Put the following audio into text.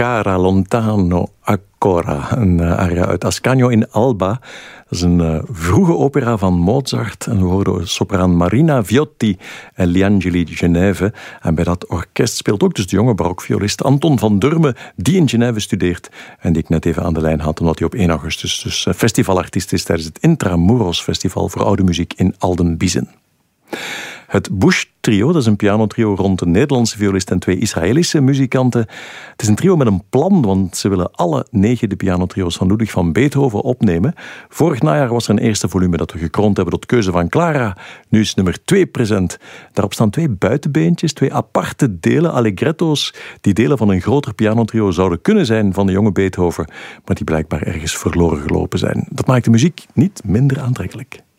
Cara lontano ancora, een aria uit Ascanio in Alba. Dat is een vroege opera van Mozart. En we horen sopraan Marina Viotti en Gli Angeli di Genève. En bij dat orkest speelt ook dus de jonge barokviolist Anton van Durme, die in Genève studeert en die ik net even aan de lijn had, omdat hij op 1 augustus dus festivalartiest is tijdens het Intramuros Festival voor oude muziek in Aldenbiezen. Het Bush Trio, dat is een pianotrio rond een Nederlandse violist en 2 Israëlische muzikanten. Het is een trio met een plan, want ze willen alle 9 de pianotrio's van Ludwig van Beethoven opnemen. Vorig najaar was er een eerste volume dat we gekroond hebben tot keuze van Clara. Nu is nummer 2 present. Daarop staan 2 buitenbeentjes, 2 aparte delen, allegretto's, die delen van een groter pianotrio zouden kunnen zijn van de jonge Beethoven, maar die blijkbaar ergens verloren gelopen zijn. Dat maakt de muziek niet minder aantrekkelijk.